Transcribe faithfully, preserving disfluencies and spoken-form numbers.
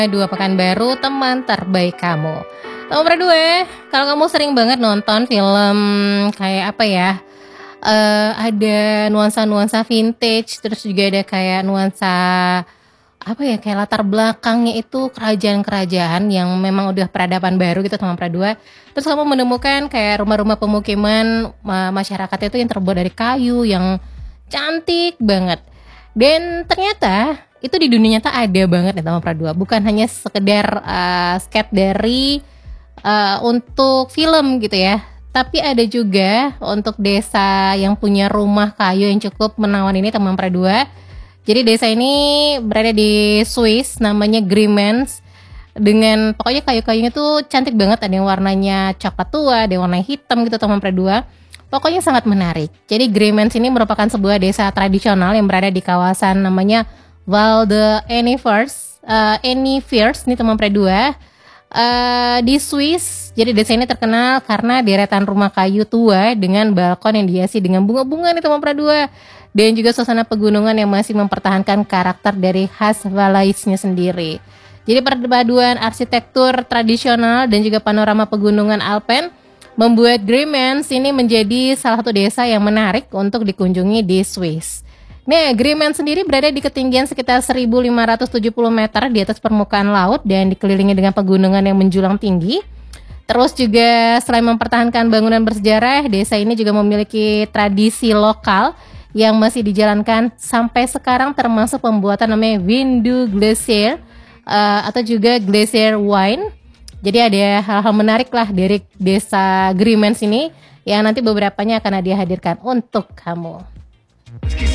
Dua Pekanbaru, teman terbaik kamu. Nomor dua, kalau kamu sering banget nonton film kayak apa ya, eee, ada nuansa-nuansa vintage, terus juga ada kayak nuansa, apa ya, kayak latar belakangnya itu kerajaan-kerajaan yang memang udah peradaban baru gitu teman dua. Terus kamu menemukan kayak rumah-rumah pemukiman ma masyarakatnya itu yang terbuat dari kayu yang cantik banget. Dan ternyata itu di dunia nyata ada banget nih teman dua, bukan hanya sekedar, eee, sketch dari, eee, untuk film gitu ya, tapi ada juga untuk desa yang punya rumah kayu yang cukup menawan ini teman dua. Jadi desa ini berada di Swiss, namanya Griemens, dengan pokoknya kayu-kayunya tuh cantik banget, ada yang warnanya coklat tua, ada yang warnanya hitam gitu teman dua. Pokoknya sangat menarik. Jadi Griemens ini merupakan sebuah desa tradisional yang berada di kawasan namanya Val de Anniviers, uh, Anniviers nih teman dua, uh, di Swiss. Jadi desa ini terkenal karena deretan rumah kayu tua dengan balkon yang dihiasi dengan bunga-bunga nih teman dua, dan juga suasana pegunungan yang masih mempertahankan karakter dari khas Valais-nya sendiri. Jadi perpaduan arsitektur tradisional dan juga panorama pegunungan Alpen membuat Griemens ini menjadi salah satu desa yang menarik untuk dikunjungi di Swiss. Nah, Griemens sendiri berada di ketinggian sekitar seribu lima ratus tujuh puluh meter di atas permukaan laut dan dikelilingi dengan pegunungan yang menjulang tinggi. Terus juga selain mempertahankan bangunan bersejarah, desa ini juga memiliki tradisi lokal yang masih dijalankan sampai sekarang, termasuk pembuatan namanya Vin du Glacier uh, atau juga Glacier Wine. Jadi ada hal-hal menarik lah dari desa Griemens ini yang nanti beberapanya akan dihadirkan untuk kamu.